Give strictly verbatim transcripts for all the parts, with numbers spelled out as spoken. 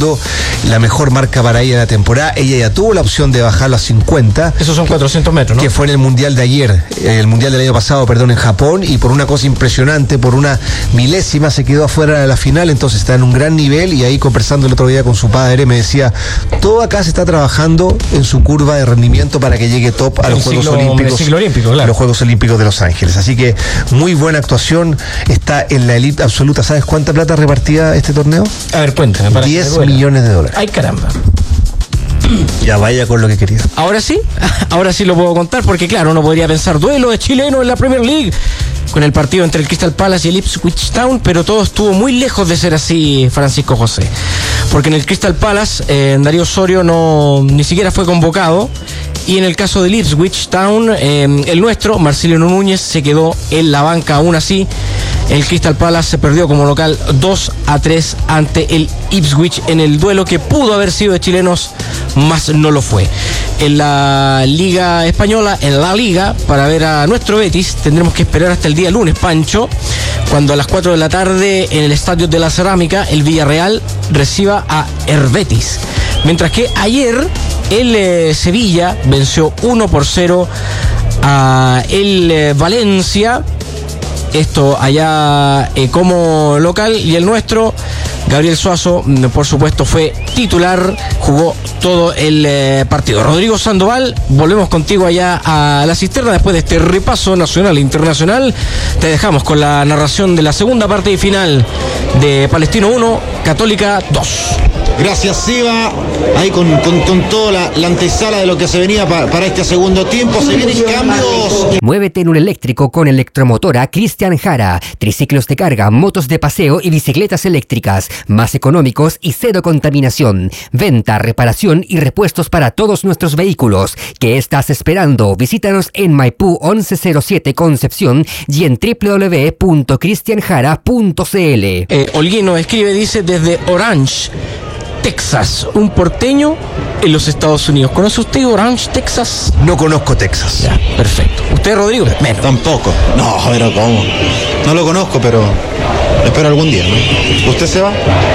siendo la mejor marca para ella en la temporada. Ella ya tuvo la opción de bajarlo a cincuenta. Esos son cuatrocientos metros, ¿no? Que fue en el Mundial de ayer, el Mundial del año pasado, perdón, en Japón, y por una cosa impresionante, por una milésima se quedó afuera de la final. Entonces está en un gran nivel, y ahí conversando el otro día con su padre me decía, todo acá se está trabajando en su curva de rendimiento para que llegue top a los el Juegos ciclo, Olímpicos, el ciclo olímpico, claro. los Juegos Olímpicos de Los Ángeles. Así que muy buena actuación, está en la elite absoluta. ¿Sabes cuánta plata repartía este torneo? A ver, cuéntame. Para diez millones de dólares. Ay, caramba. Ya vaya con lo que quería. Ahora sí, ahora sí lo puedo contar, porque claro, uno podría pensar duelo de chilenos en la Premier League con el partido entre el Crystal Palace y el Ipswich Town, pero todo estuvo muy lejos de ser así, Francisco José, porque en el Crystal Palace eh, Darío Osorio no ni siquiera fue convocado, y en el caso del Ipswich Town, eh, el nuestro, Marcelino Núñez, se quedó en la banca. Aún así, el Crystal Palace se perdió como local dos a tres ante el Ipswich en el duelo que pudo haber sido de chilenos, más no lo fue. En la Liga Española, en la Liga, para ver a nuestro Betis, tendremos que esperar hasta el día lunes, Pancho, cuando a las cuatro de la tarde en el Estadio de la Cerámica el Villarreal reciba a Herbetis. Mientras que ayer el eh, Sevilla venció uno por cero a el eh, Valencia, esto allá eh, como local, y el nuestro, Gabriel Suazo, por supuesto, fue titular, jugó todo el eh, partido. Rodrigo Sandoval, volvemos contigo allá a la cisterna después de este repaso nacional e internacional. Te dejamos con la narración de la segunda parte y final de Palestino uno, Católica dos. Gracias, Seba. Ahí con, con, con toda la, la antesala de lo que se venía pa, para este segundo tiempo. Se vienen cambios. Muévete en un eléctrico con Electromotora Cristian Jara. Triciclos de carga, motos de paseo y bicicletas eléctricas. Más económicos y cero contaminación. Venta, reparación y repuestos para todos nuestros vehículos. ¿Qué estás esperando? Visítanos en Maipú once cero siete Concepción y en doble u doble u doble u punto cristian jara punto c l. Eh, Holguín nos escribe, dice, desde Orange, Texas, un porteño en los Estados Unidos. ¿Conoce usted Orange, Texas? No conozco Texas. Ya, perfecto. ¿Usted, Rodrigo? Menos. Tampoco. No, pero ¿cómo? No lo conozco, pero espero algún día, ¿no? ¿Usted se va?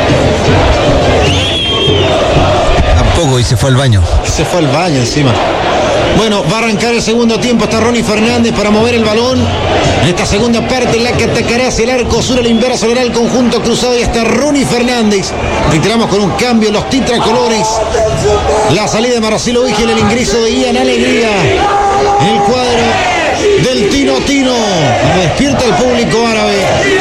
Tampoco, y se fue al baño. Se fue al baño encima. Bueno, va a arrancar el segundo tiempo. Está Ronnie Fernández para mover el balón. En esta segunda parte, en la que atacará hacia el arco sur, el inverso verá el conjunto cruzado, y está Ronnie Fernández. Reiteramos con un cambio en los tetracolores. La salida de Marcelo Vigil, el ingreso de Ian Alegría en el cuadro del Tino Tino. Cuando despierta el público árabe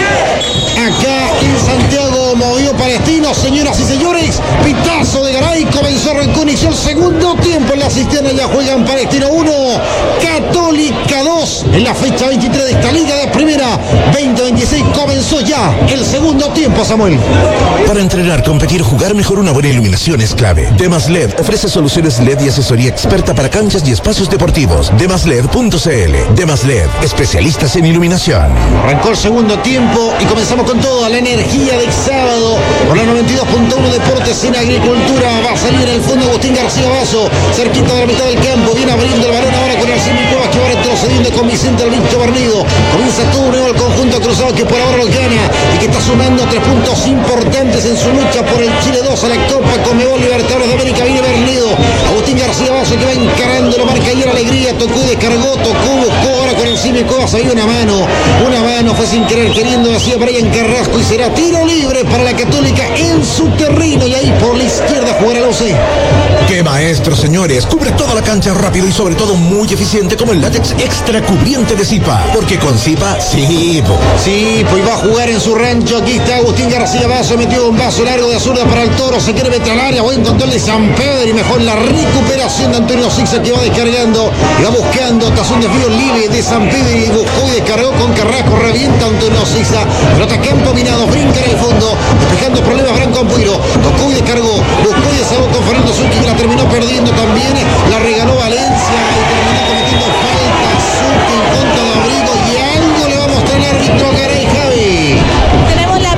acá en Santiago, movió Palestino, señoras y señores. Pitazo de Garay, comenzó, arrancó, inició el segundo tiempo en la cisterna. Ya juegan Palestino uno, Católica dos, en la fecha veintitrés de esta liga de primera veinte veintiséis. Comenzó ya el segundo tiempo, Samuel. Para entrenar, competir, jugar mejor, una buena iluminación es clave. Demas L E D ofrece soluciones L E D y asesoría experta para canchas y espacios deportivos. demas led punto c l. Demas L E D, especialistas en iluminación. Arrancó el segundo tiempo y comenzamos con toda la energía del sábado por la noventa y dos punto uno Deportes en Agricultura. Va a salir en el fondo Agustín García Basso, cerquita de la mitad del campo. Viene abriendo el balón ahora con Arsenio Cuevas, que va retrocediendo con Vicente el Bicho Barnido. Comienza todo nuevo el conjunto cruzado, que por ahora lo gana y que está sumando tres puntos importantes en su lucha por el Chile dos a la Copa Conmebol Libertadores de América. Viene Barnido, Agustín García Basso, que va encarando, lo marca ayer Alegría, tocó y descargó, tocó, buscó ahora con Arsenio Cuevas. Había una mano, una mano, fue sin querer queriendo, hacía Brian Carrasco, y será tiro libre para la Católica en su terreno, y ahí por la izquierda jugará el O C. ¡Qué maestro, señores! Cubre toda la cancha rápido y sobre todo muy eficiente, como el látex extra cubriente de Zipa. Porque con Zipa, sí, po. Sí, pues va a jugar en su rancho. Aquí está Agustín García Basso, metió un vaso largo de zurda para el Toro. Se quiere meter al área, buen control de San Pedro, y mejor la recuperación de Antonio Sixa, que va descargando y va buscando tras un desvío libre de San Pedro, y buscó y descargó con Carrasco. Revienta Antonio Sixa, pelota campo minado, brinca en el fondo, despejando problemas Branco Ampuiro. Tocó y descargó, buscó y desahogó con Fernando Zucchi, que la terminó perdiendo también. La regaló Valencia y terminó cometiendo falta Zucchi en contra de Abrigo, y algo le va a mostrar el árbitro Garay, Javi. Tenemos la primera.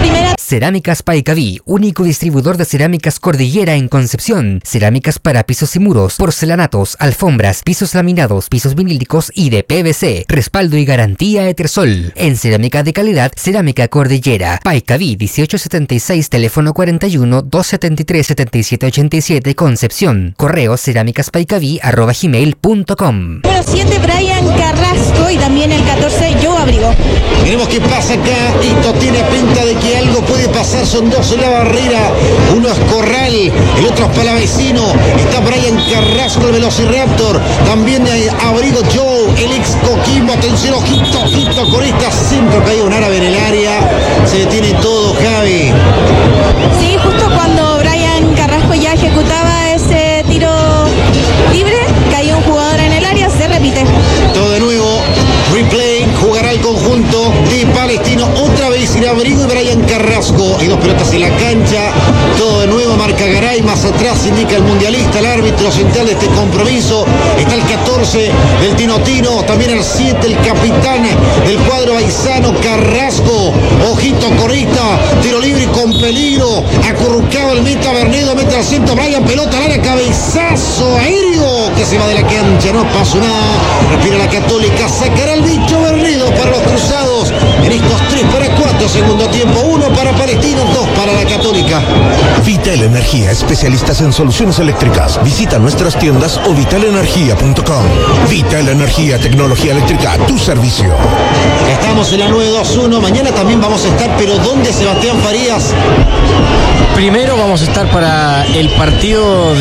Cerámicas Paicaví, único distribuidor de cerámicas Cordillera en Concepción. Cerámicas para pisos y muros, porcelanatos, alfombras, pisos laminados, pisos vinílicos y de P V C. Respaldo y garantía Etersol. En cerámica de calidad, Cerámica Cordillera. Paicaví dieciocho setenta y seis, teléfono cuarenta y uno, doscientos setenta y tres, setenta y siete ochenta y siete, Concepción. Correo cerámicaspaicaví arroba gmail punto com. Número siete, Brian Carrasco, y también el catorce, Yo Abrigo. Veremos qué pasa acá. Esto tiene pinta de que algo puede pasar. Son dos en la barrera. Uno es Corral, el otro es Palavecino. Está Brian Carrasco, el Velociraptor. También hay Abrigo Joe, el ex Coquimbo. Atención, ojito, ojito con esta. Siempre cae un árabe en el área. Se detiene todo, Javi. Sí, justo cuando Brian Carrasco ya ejecutaba ese tiro libre, cayó un jugador en el área, se repite. Todo de nuevo, replay, jugará el conjunto de Palestino, otra vez irá Abrigo y Brian Carrasco, y dos pelotas en la cancha, todo de nuevo, marca Garay, más atrás indica el mundialista, el árbitro central de este compromiso, está el catorce del Tino Tino, también el siete, el capitán del cuadro paisano, Carrasco, ojito corista, tiro libre con peligro, acurrucado el meta, Bernedo, mete al centro, Brian, pelota al área, cabezazo aéreo, que se va de la cancha, no pasó nada, respira la Católica, sacará el bicho Bernedo para los cruzados, en estos tres para cuatro, segundo tiempo, uno para Palestino, dos para la Católica. Vital Energía, especialistas en soluciones eléctricas. Visita nuestras tiendas o vital energía punto com. Vital Energía, tecnología eléctrica a tu servicio. Estamos en la nueve dos uno, mañana también vamos a estar, pero ¿dónde, Sebastián Farías? Primero vamos a estar para el partido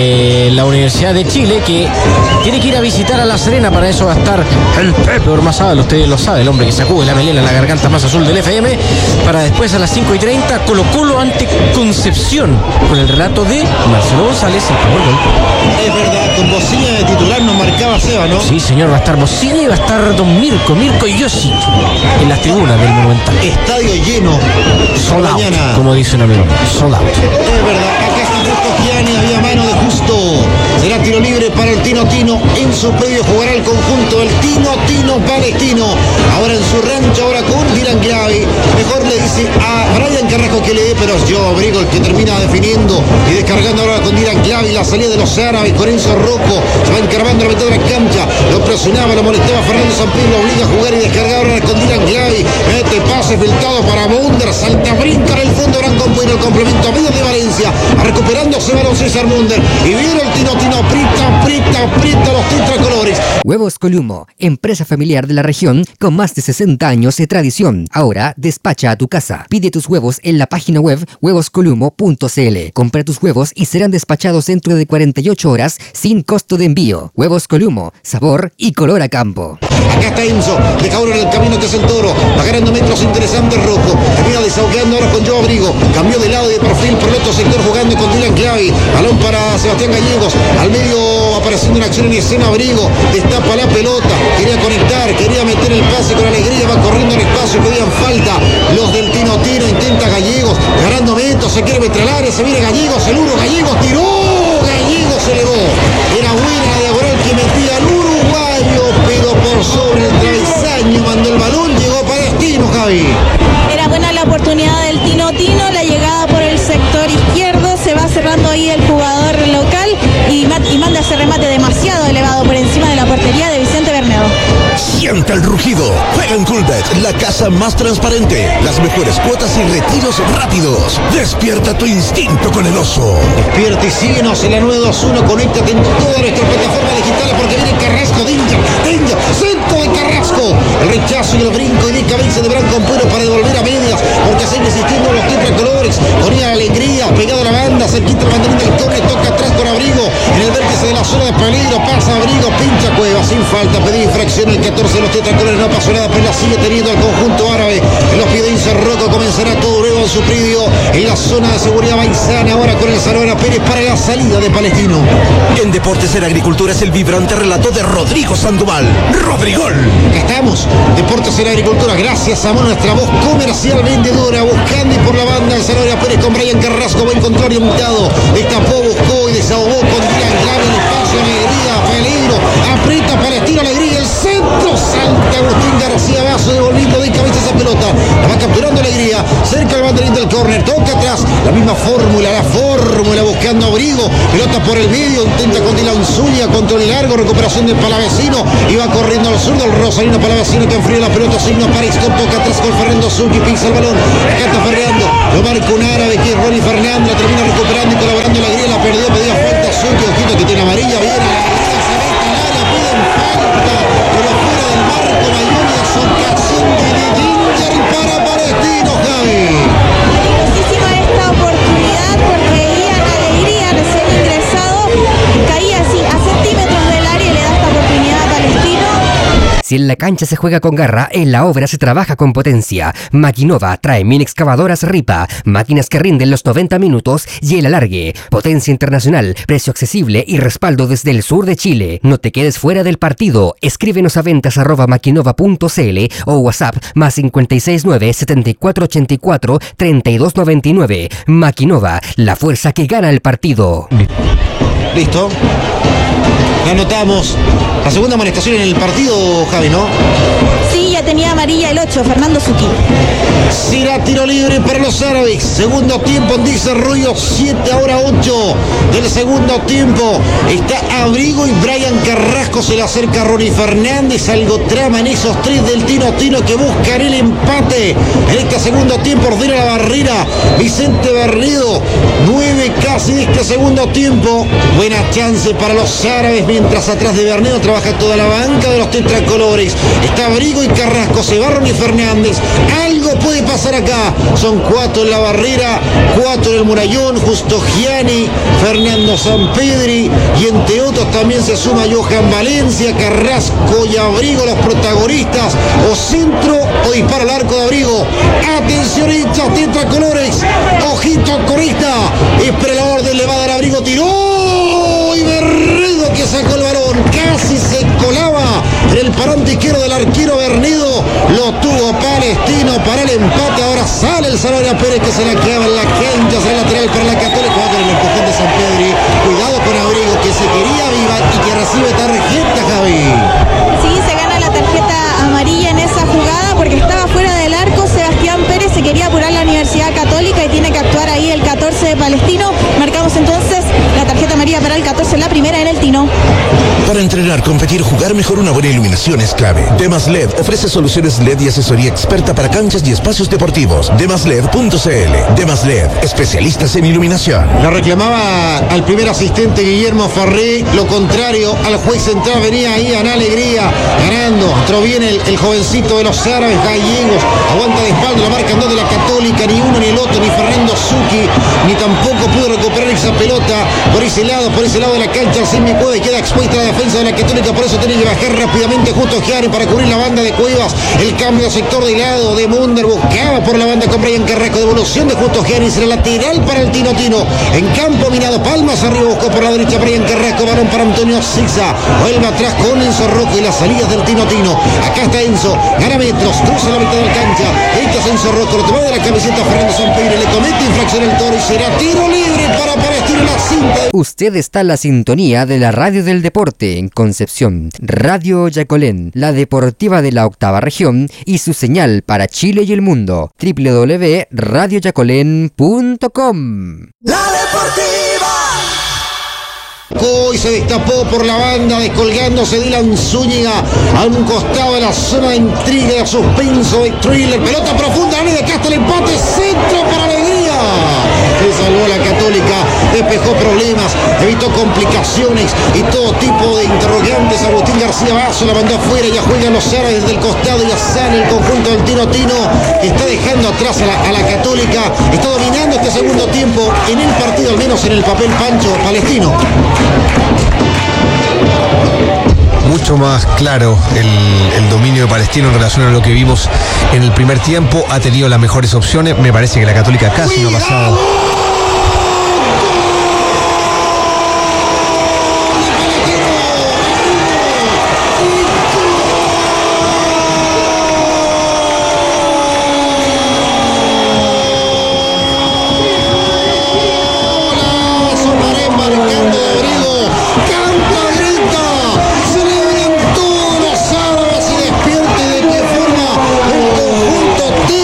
de la Universidad de Chile, que tiene que ir a visitar a La Serena. Para eso va a estar el Pepe Ormazábal, ustedes lo saben, el hombre que sacude la melena en la garganta más azul del F M. Para después a las cinco y treinta, Colo Colo ante Concepción, con el relato de Marcelo González, el primer gol. Es verdad, con bocina de titular nos marcaba Seba, ¿no? Sí, señor, va a estar Bocini y va a estar Don Mirko, Mirko y Yossi en las tribunas del Monumental. Estadio lleno. Sold out, mañana, como dice un amigo. Sold out. es verdad, acá está Justo Gianni, había mano de Justo. Será tiro libre para el Tino Tino. En su predio jugará el conjunto del Tino Tino Palestino. Ahora en su rancho, ahora con Dylan Clavi. Mejor le dice a Brian Carrasco que le dé, pero es Yo Abrigo el que termina definiendo y descargando ahora con Dylan Clavi. La salida de los árabes con Enzo Rocco. Se va encargando la mitad de la cancha. Lo presionaba, lo molestaba Fernando Sampín. Lo obliga a jugar y descargar ahora con Dylan Clavi. Mete pase filtrado para Munder. Salta, brinca en el fondo. Gran compuño el complemento a medio de Valencia. Recuperándose balón César Munder. Y viene el Tino Tino. Aprieta, aprieta, aprieta los tetracolores. Huevos Columo, empresa familiar de la región con más de sesenta años de tradición. Ahora despacha a tu casa. Pide tus huevos en la página web huevos columo punto c l. Compra tus huevos y serán despachados dentro de cuarenta y ocho horas sin costo de envío. Huevos Columo, sabor y color a campo. Acá está Enzo, deja uno en el camino que es el Toro, va ganando metros interesantes Rocco, termina desahogando ahora con Yo Abrigo, cambió de lado y de perfil por el otro sector jugando con Dylan Clavi, balón para Sebastián Gallegos, al medio apareciendo una acción en escena Abrigo, destapa la pelota, quería conectar, quería meter el pase con alegría, va corriendo el espacio, pedían falta, los del Tino Tino, intenta Gallegos, ganando metros, se quiere meter al área, se viene Gallegos, el uno, Gallegos tiró, Gallegos se elevó, era buena la diagonal que metía el uruguayo, pero por sobre el travesaño mandó el balón, llegó Palestino, Javi. Era buena la oportunidad del Tino Tino, la llegada por el sector izquierdo, se va cerrando ahí el jugador local y, y manda ese remate demasiado elevado por encima de la portería de Vicente Bernedo. Sienta el rugido. Juega en Coolbet, la casa más transparente. Las mejores cuotas y retiros rápidos. Despierta tu instinto con el oso. Despierta y síguenos en la nueve dos uno. Conéctate en todas nuestras plataformas digitales porque viene Carrasco. Danger, danger, centro de Carrasco. El rechazo y el brinco y de cabeza de Branco Ampuero para devolver a medias porque siguen existiendo los tetracolores. Ponía la alegría, pegado a la banda, cerquita el banderín del toque, toca atrás con Abrigo. En el vértice de la zona de peligro, pasa Abrigo, pincha Cueva, sin falta, pedí infracción el catorce de los tetracolores, no pasó nada, pero la sigue teniendo el conjunto árabe. En los pies de Incer Rocco comenzará todo nuevo en su predio. En la zona de seguridad Baizana, ahora con el Salvador Pérez para la salida de Palestino. En Deportes en Agricultura es el vibrante relato de Rodrigo Sandoval. ¡Rodrigol! Acá estamos, Deportes en Agricultura, gracias a nuestra voz comercial vendedora, buscando y por la banda el Salvador Pérez con Brian Carrasco, buen control y orientado, destapó, buscó y desahogó con Dylan Clavi, el espacio, alegría, peligro, aprieta Palestino, alegría, el centro, salta Agustín García Vaso devolviendo de cabeza esa pelota. pelota, la va capturando Alegría, cerca el banderín del córner, toca atrás, la misma fórmula, la fórmula buscando Abrigo, pelota por el medio, intenta con Dylan Zúñiga, control largo, recuperación del Palavecino, y va corriendo al sur del Rosarino Palavecino que enfría la pelota, signo París, toca atrás con Fernando Zucchi, pisa el balón, acá está Fernando, lo marca un árabe que es Ronnie Fernández, la termina recuperando y colaborando Alegría, la perdió, pedía falta Zucchi, ojito que tiene amarilla, viene Alegría, se mete al área, piden falta, pero fuera del marco, Mayonia, son ocasión de Didinger para Palestino, Javi. Peligrosísima esta oportunidad porque Ian Alegría, recién ingresado, caía así a centímetros del área y le da esta oportunidad a Palestino. Si en la cancha se juega con garra, en la obra se trabaja con potencia. Maquinova trae mini excavadoras Ripa, máquinas que rinden los noventa minutos y el alargue. Potencia internacional, precio accesible y respaldo desde el sur de Chile. No te quedes fuera del partido. Escríbenos a ventas arroba maquinova punto cl o WhatsApp más cinco seis nueve, siete cuatro ocho cuatro, tres dos nueve nueve. Maquinova, la fuerza que gana el partido. Listo. La anotamos. La segunda amonestación en el partido, Javi, ¿no? Sí, ya tenía amarilla el ocho, Fernando Zucchi. Será tiro libre para los árabes. Segundo tiempo en desarrollo, siete ahora ocho del segundo tiempo. Está Abrigo y Brian Carrasco. Se le acerca a Ronnie Fernández. Algo traman esos tres del Tino Tino que buscan el empate. En este segundo tiempo ordena la barrera Vicente Bernedo. nueve casi de este segundo tiempo. Buena chance para los árabes. Mientras atrás de Bernedo trabaja toda la banca de los tetracolores. Está Abrigo y Carrasco. Se va Ronnie Fernández. Algo puede pasar acá. Son cuatro en la barrera, cuatro en el murallón, Justo Gianni, Fernando Sampedri y entre otros también se suma Johan Valencia, Carrasco y Abrigo, los protagonistas. O centro o disparo al arco de Abrigo. Atención hinchas tetracolores. Ojito corista. Espera la orden, le va a dar Abrigo, tiró y Bernedo que sacó el balón. Casi se colaba en el parante izquierdo del arquero Bernedo. Lo tuvo Palestino para el empate. Ahora sale el Zanahoria Pérez que se la clava en la cancha. Será lateral para la Católica. Va con el empujón de San Pedri. Cuidado con Abrigo que se quería viva y que recibe tarjeta, Javi. Sí, se gana la tarjeta amarilla en esa jugada porque estaba fuera del arco. Sebastián Pérez se quería apurar la Universidad Católica y tiene que actuar ahí el catorce de Palestino. Marcamos entonces la tarjeta amarilla para el catorce, la primera en el Tino. Para entrenar, competir, jugar mejor, una buena iluminación es clave. Demas L E D ofrece soluciones L E D y asesoría experta para canchas y espacios deportivos. demas led punto cl. Demas L E D, especialistas en iluminación. La reclamaba al primer asistente Guillermo Farré, lo contrario al juez central. Venía ahí Ana Alegría ganando, entró bien el, el jovencito de los árabes gallegos, aguanta de espalda, la marcan dos de la Católica, ni uno ni el otro, ni Fernando Zucchi, ni tampoco pudo recuperar esa pelota por ese lado, por ese lado de la cancha. Sin mi Cueva y queda expuesta la defensa de la Católica, por eso tiene que bajar rápidamente Justo Gianni para cubrir la banda de Cuevas. El cambio de sector de lado de Munder, buscaba por la banda con Brian Carrasco, devolución de Justo Gianni, será lateral para el Tino Tino. En campo minado, palmas arriba, buscó por la derecha Brian Carrasco, balón para Antonio Sixa, vuelve atrás con Enzo Rocco y las salidas del Tino Tino. Acá está Enzo, gana metros, cruza la mitad de la cancha, este es Enzo Rocco, lo tomó de la camiseta Fernando Sampedri, le comete infracción el Toro y será tiro libre para Palestino en la cinta. Usted está en la sintonía de la Radio del Deporte en Concepción, Radio Yacolén, la deportiva de la octava región y su señal para Chile y el mundo, doble u doble u doble u punto radio yacolén punto com. La Deportiva. Y se destapó por la banda, descolgándose Dylan Zúñiga a un costado de la zona de intriga, de suspenso, de thriller. Pelota profunda, de acá hasta el empate, centro para Alegría. Se salvó la Católica, despejó problemas, evitó complicaciones y todo tipo de interrogantes. Agustín García Basso la mandó afuera, ya juegan los árabes desde el costado, ya sale el conjunto del Tino Tino, que está dejando atrás a la, a la Católica, está dominando este segundo tiempo en el partido, al menos en el papel, Pancho, Palestino. Mucho más claro el, el dominio de Palestino en relación a lo que vimos en el primer tiempo. Ha tenido las mejores opciones. Me parece que la Católica casi no ha pasado. Tino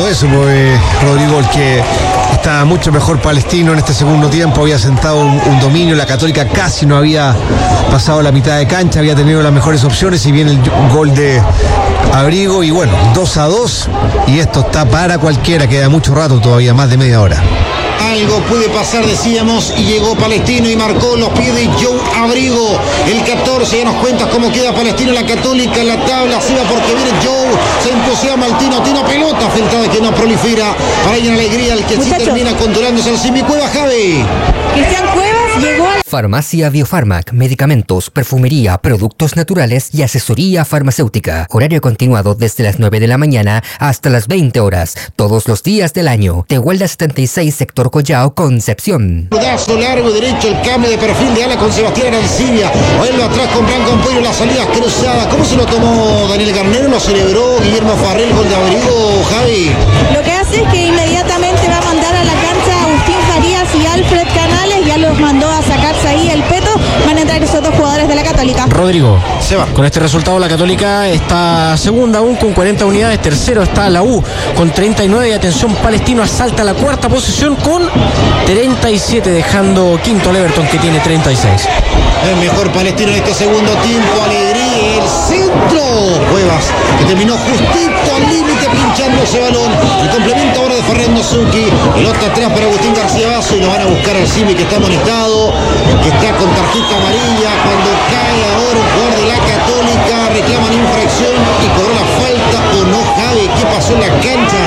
eso, pues, Rodrigo, el que está mucho mejor Palestino en este segundo tiempo, había sentado un, un dominio, la Católica casi no había pasado la mitad de cancha, había tenido las mejores opciones y viene el gol de Abrigo y bueno, dos a dos y esto está para cualquiera, queda mucho rato todavía, más de media hora. Algo puede pasar, decíamos, y llegó Palestino y marcó los pies de Joe Abrigo. El catorce, ya nos cuentas cómo queda Palestino, la Católica en la tabla, se va porque viene Joe, se entusiasma el Tino, Tino pelota, filtrada que no prolifera, para ir en alegría, el que Muchachos. sí termina controlándose al Simi Cueva, Javi. Cristian Cuevas llegó al... Farmacia Biofarmac, medicamentos, perfumería, productos naturales y asesoría farmacéutica. Horario continuado desde las nueve de la mañana hasta las veinte horas, todos los días del año. Tehuelda setenta y seis, sector Collao, Concepción. Brazo largo derecho, el cambio de perfil de ala con Sebastián Arancibia. Vuelve atrás con Blanco Ampuero, las salidas cruzadas. ¿Cómo se lo tomó Daniel Garnero? Lo celebró Guillermo Farrell, gol de Abrigo, Javi. Lo que hace es que inmediatamente va a mandar a la cancha a Agustín Farías y Alfred Canales. Ya los mandó a sacarse ahí el peto. Van a entrar esos dos jugadores de la Católica. Rodrigo, se va. Con este resultado la Católica está segunda aún con cuarenta unidades. Tercero está la U con treinta y nueve. Y atención, Palestino asalta la cuarta posición con treinta y siete, dejando quinto al Everton que tiene treinta y seis. El mejor Palestino en este segundo tiempo. Alegría, el centro. Cuevas, que terminó justito al límite pinchando ese balón. El complemento ahora de Fernando Zucchi. El otro atrás para Agustín García Basso y lo van a buscar al Simi que está amonestado, que está con tarjeta amarilla. Cuando cae ahora un jugador de la Católica, reclaman infracción y cobró la falta o no, Javi. ¿Qué pasó en la cancha?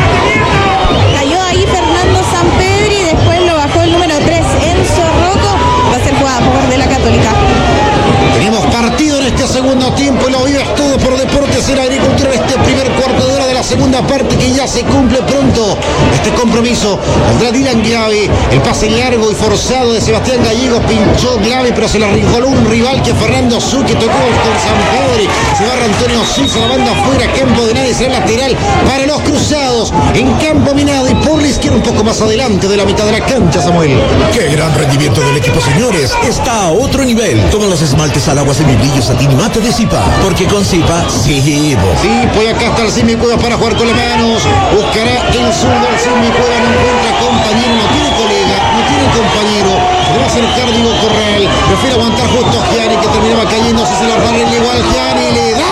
Cayó ahí Fernando Sampedri y después lo bajó el número tres, Enzo Rocco. Va a ser jugada a favor de la Católica. Tenemos partido en este segundo tiempo y lo vives todo por Deportes en Agricultura en este primer cuarto de hora de la segunda parte que ya se cumple pronto. Este compromiso contra Dylan Glavi, el pase largo y forzado de Sebastián Gallegos, pinchó Glavi pero se le arrincoló un rival que Fernando Zucchi tocó con Sampedri. Se barra Antonio Cis a la banda afuera, campo de nadie, será lateral para los cruzados en campo minado y por la izquierda un poco más adelante de la mitad de la cancha, Samuel. ¡Qué gran rendimiento del equipo, señores! Está a otro nivel. Todos los esmaltes al agua semibrillo satín mate de Zipa, porque con Zipa sí. Sí, pues acá está el Simi Cueva para jugar con las manos. Buscará el zurdo, el Simi Cueva no encuentra compañero, no tiene colega, no tiene compañero. Le va a acercar Diego Corral, prefiere aguantar justo a Gianni que terminaba cayendo. Si se la barra llegó al Gianni, le da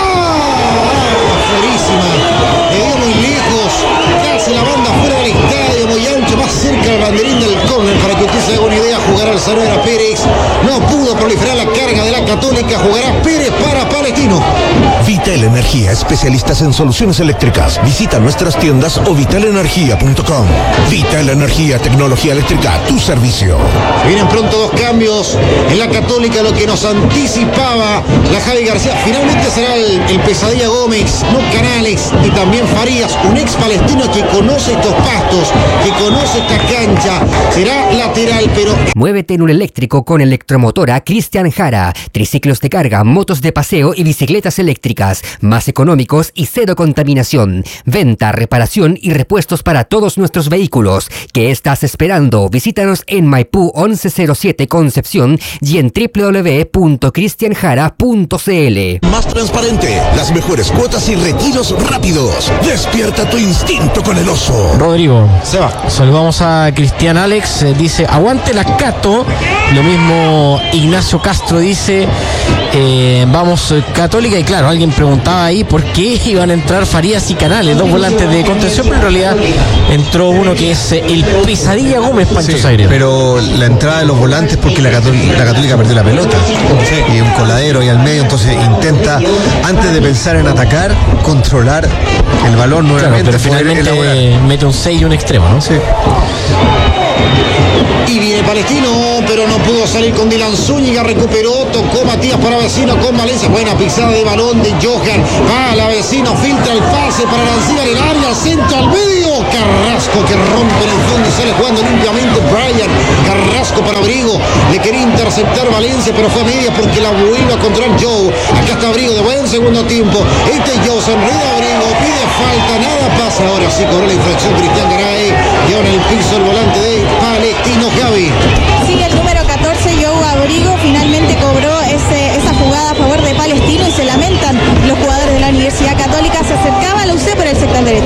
furísima, le dio muy lejos, casi la banda fuera del estadio, muy ancho, más cerca del banderín del córner. Para que usted se haga una idea, jugará el Saavedra Pérez. No pudo proliferar la carga de la Católica, jugará Pérez para Palestino. Vital Energía, especialistas en soluciones eléctricas. Visita nuestras tiendas o vital energía punto com. Vital Energía, tecnología eléctrica, tu servicio. Vienen pronto dos cambios en la Católica, lo que nos anticipaba la Javi García. Finalmente será el, el Pesadilla Gómez, no Canales, y también Farías, un ex palestino que conoce estos pastos, que conoce esta cancha. Será lateral, pero... Muévete en un eléctrico con Electromotora Cristian Jara. Triciclos de carga, motos de paseo y bicicletas eléctricas, más económicos y cero contaminación. Venta, reparación y repuestos para todos nuestros vehículos. ¿Qué estás esperando? Visítanos en Maipú once cero siete Concepción y en doble u doble u doble u punto cristian jara punto c l. Más transparente, las mejores cuotas y retiros rápidos. Despierta tu instinto con el oso. Rodrigo, se va. Saludamos a Cristian Alex, eh, dice, aguante la Cato. Lo mismo Ignacio Castro dice, eh, vamos eh, Católica. Y claro, alguien preguntaba ahí por qué iban a entrar Farías y Canales, dos volantes de contención, pero en realidad entró uno que es eh, el Pesadilla Gómez, Pancho Sí, Sagredo. pero la entrada de los volantes porque la Católica, la Católica perdió la pelota sí. y un coladero ahí al medio, entonces intenta antes de pensar en atacar controlar el balón nuevamente, claro, pero finalmente mete un seis y un extremo, ¿no? Sí. Y viene Palestino, pero no pudo salir con Dylan Zúñiga, recuperó, tocó Matías para Vecino con Valencia, buena pisada de balón de Johan, va la Vecino, filtra el pase para Arancibia en el área, al centro, al medio, Carrasco que rompe en el fondo y sale jugando limpiamente Brian, Carrasco para Abrigo, le quería interceptar Valencia, pero fue a media porque la vuelve a controlar Joe, acá está Abrigo de buen segundo tiempo, este Joe se enreda Abrigo, pide falta, nada pasa, ahora sí cobró la infracción Cristian Garay, quedó en el piso el volante de Palestino, Javi. Sigue el número catorce, Joe Abrigo, finalmente cobró ese, esa jugada a favor de Palestino y se lamentan los jugadores de la Universidad Católica. Se acercaba a la U C por el sector derecho.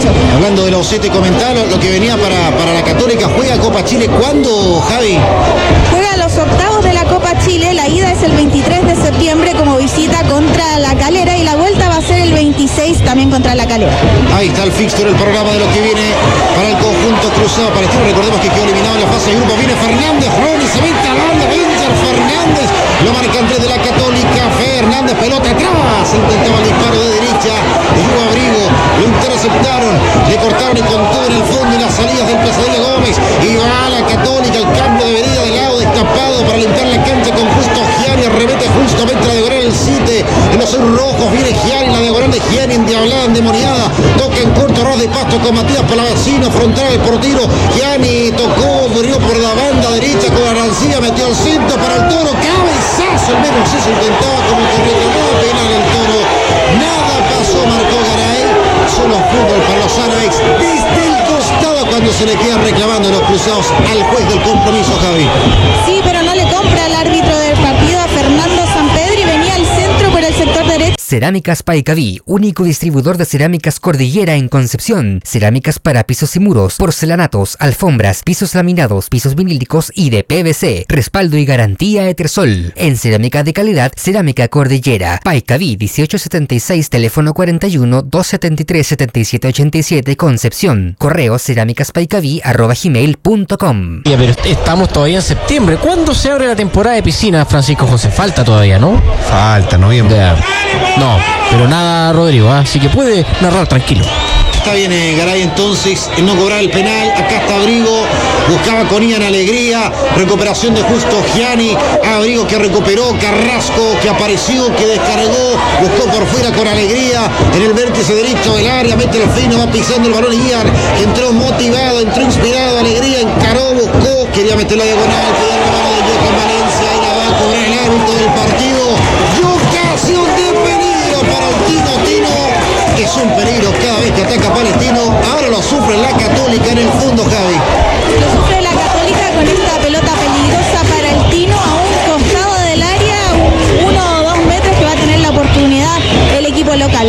choque. Hablando de los siete comentarios, lo que venía para, para la Católica, juega Copa Chile. ¿Cuándo, Javi? Juega los octavos de la Copa Chile, la ida es el veintitrés de septiembre como visita contra La Calera y la vuelta va a ser el veintiséis también contra La Calera. Ahí está el fixture, el programa de lo que viene para el conjunto cruzado palestino. Recordemos que quedó eliminado en la fase de grupo. Viene Fernández, Ronnie se mete a la banda, Vincer Fernández, lo marcan tres de la Católica. Fernández, pelota atrás, intentaba el disparo de derecha de Hugo Abrigo, lo interceptaron, le cortaron y con todo en el fondo y las salidas del Pesadilla Gómez, y va la Católica, el cambio de venida del lado destapado para limpiar la cancha con Justo Gianni, arremete justamente la diagonal el siete de los rojos, viene Gianni, la diagonal de Gianni endiablada, endemoniada, toca en corto ras de pasto con Matías Palavecino, frontal al portero, Gianni tocó, murió por la banda derecha con Arancía, metió el centro para el Toro, cabezazo, el menos eso intentaba como que reclamaba penal el Toro, nada pasó, marcó Garay, solo fútbol para los árabes desde el costado cuando se le quedan reclamando los cruzados al juez del compromiso, Javi. Sí, pero no le compra al árbitro del partido a Fernando Sampedri, venía al centro por el sector derecho. Cerámicas Paicaví, único distribuidor de cerámicas Cordillera en Concepción. Cerámicas para pisos y muros, porcelanatos, alfombras, pisos laminados, pisos vinílicos y de P V C. Respaldo y garantía Etersol. En cerámica de calidad, Cerámica Cordillera. Paicaví dieciocho setenta y seis, teléfono cuarenta y uno, doscientos setenta y tres, setenta y siete ochenta y siete, Concepción. Correo cerámicaspaicaví arroba gmail punto com. Ya, pero estamos todavía en septiembre. ¿Cuándo se abre la temporada de piscina, Francisco José? Falta todavía, ¿no? Falta, noviembre. Ya. No, pero nada, Rodrigo, ¿eh? Así que puede narrar tranquilo. Está bien eh, Garay entonces en no cobrar el penal. Acá está Abrigo, buscaba con Ian Alegría, recuperación de Justo Gianni, Abrigo que recuperó, Carrasco que apareció, que descargó, buscó por fuera con Alegría en el vértice derecho del área, mete el freno, va pisando el balón Ian, entró motivado, entró inspirado, Alegría encaró, buscó, quería meter la diagonal, quería la mano de Johan Valencia y la va a cobrar el árbitro del partido. Y ocasión de peligro para el Tino Tino. Es un peligro cada vez que ataca Palestino. Ahora lo sufre la Católica en el fondo, Javi. Lo sufre la Católica con esta pelota peligrosa para el Tino a un costado del área, uno o dos metros que va a tener la oportunidad el equipo local.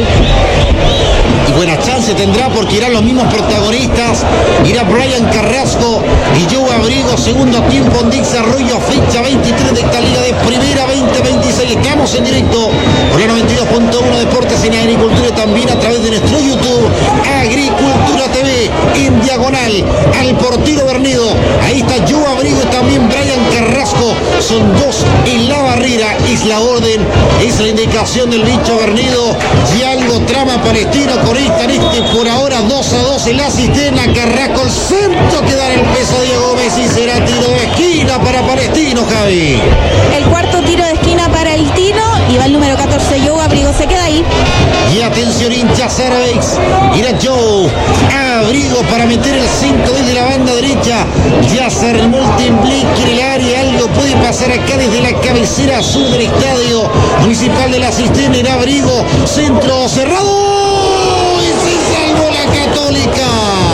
Y buena chance tendrá porque irán los mismos protagonistas. Irá Brian Carrasco y Joe Abrigo. Segundo tiempo en Dix Arroyo, fecha veintitrés de esta liga de primera veinte veintiséis. Estamos en directo por la noventa y dos punto uno Deportes en Agricultura y también a través de nuestro YouTube Agricultura T V en diagonal al portero Bernedo. Ahí está Joe Abrigo y también Brian Carrasco. Son dos en la barrera. Es la orden, es la indicación del bicho Bernedo. Y algo trama Palestino con esta en este por ahora dos a dos en la cisterna. Carrasco el centro que da el peso Diego Gómez y será tiro de esquina para Palestino, Javi. El cuarto tiro de esquina para el Tino y va el número catorce, Joe Abrigo, se queda ahí. Y atención hinchas árabes, irá Joe Abrigo para meter el centro desde la banda derecha. Ya se armó el tembleque en el área, algo puede pasar acá desde la cabecera sur del estadio municipal de la cisterna. Irá Abrigo, centro cerrado y se salvó la Católica.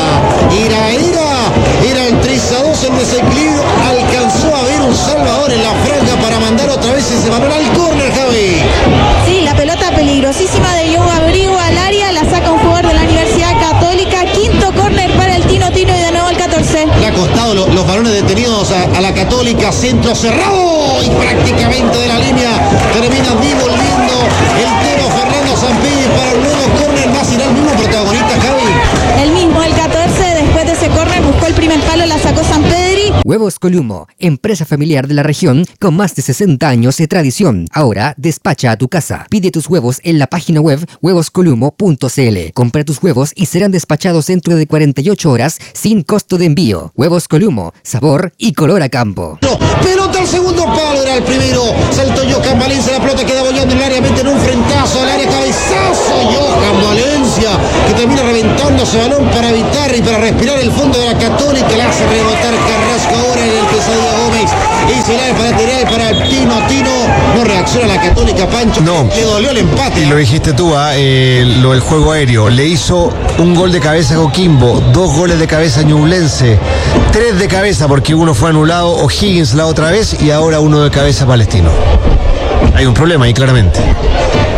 Ira, ira, era el tres a dos en desequilibrio, alcanzó a ver un salvador en la franja para mandar otra vez ese balón al córner, Javi. Sí, la pelota peligrosísima de Joe Abrigo al área, la saca un jugador de la Universidad Católica, quinto córner para el Tino Tino y de nuevo el catorce. Le ha costado lo, los balones detenidos a, a la Católica, centro cerrado y prácticamente de la línea termina devolviendo el toro Fernando Sampedri para un nuevo córner. Más irá el mismo protagonista, Javi. El mismo, el catorce, después de ese córner buscó el primer palo, la sacó Sampedri. Huevos Columo, empresa familiar de la región con más de sesenta años de tradición. Ahora despacha a tu casa. Pide tus huevos en la página web huevos columo punto c l. Compra tus huevos y serán despachados dentro de cuarenta y ocho horas sin costo de envío. Huevos Columo, sabor y color a campo. Pelota al segundo palo, era el primero. Saltó Johan Valencia, la pelota queda bollando en el área, mete en un frentazo al área, cabezazo. Johan Valencia que termina reventando ese balón para evitar y para respirar el fondo de la Católica. La hace rebotar Carrasco ahora en el Pesadilla Gómez. Y se la es para tirar para el Tino Tino. No reacciona la Católica, Pancho. No. Le dolió el empate. Y lo dijiste tú, ¿ah? eh, lo del juego aéreo. Le hizo un gol de cabeza a Coquimbo, dos goles de cabeza a Ñublense, tres de cabeza porque uno fue anulado, O'Higgins la otra vez y ahora uno de cabeza a Palestino. Hay un problema ahí claramente.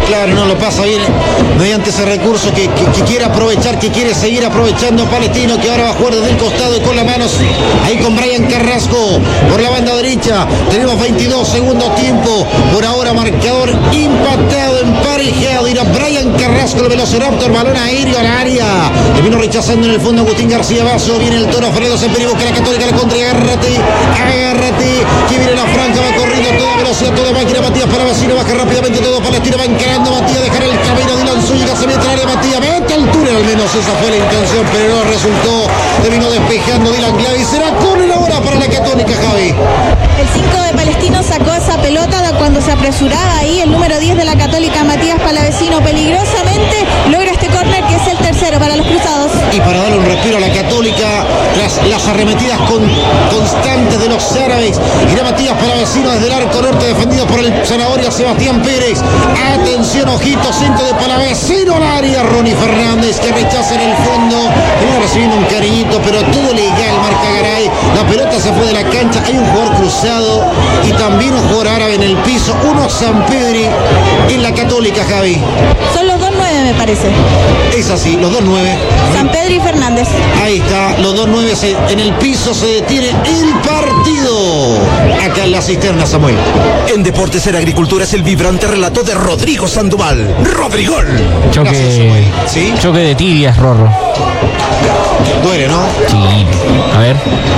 Claro, no lo pasa bien mediante ese recurso que, que, que quiere aprovechar, que quiere seguir aprovechando Palestino, que ahora va a jugar desde el costado y con las manos ahí con Brian Carrasco por la banda derecha. Tenemos veintidós segundos tiempo, por ahora marcador impactado, emparejado. Irá Brian Carrasco, el Velociraptor, balón aéreo al área. Le vino rechazando en el fondo Agustín García Basso. Viene el toro Fernando Semperi, busca la Católica, la contra, agárrate, agárrate, que viene la franja, va corriendo a toda velocidad, toda máquina. Matías para Vecino, baja rápidamente todo Palestino, va encarando Matías, dejar el camino de Lanzúñiga, se mete al área Matías, mete altura, al menos esa fue la intención, pero no resultó. Le vino despejando Dylan Glavi, será córner ahora para la Católica, Javi. El cinco de Palestino sacó esa pelota cuando se apresuraba ahí el número diez de la Católica, Matías Palavecino, peligrosamente logra este córner que es el tercero para los cruzados. Y para darle un respiro a la Católica tras las arremetidas con, constantes de los árabes, irá Matías Palavecino desde el arco norte, defendido por el Zanahoria Sebastián Pérez. Atención, ojito, centro de Palavecino al área, Ronnie Fernández, que rechaza en el fondo, viene recibiendo un cariñito, pero todo legal, marca Garay. La pelota se fue de la cancha, hay un jugador cruzado y también un jugador árabe en el piso, uno Sampedri en la Católica, Javi. Son los dos nueve, me parece. Es así, los dos nueve. Sampedri y Fernández. Ahí está, los dos nueve en el piso, se detiene el partido. Acá en la cisterna, Samuel. En Deportes en Agricultura es el vibrante relato de Rodrigo Sandoval. ¡Rodrigol! Choque, Gracias, ¿sí? choque de tibias, Rorro. Duele, ¿no? Sí, a ver.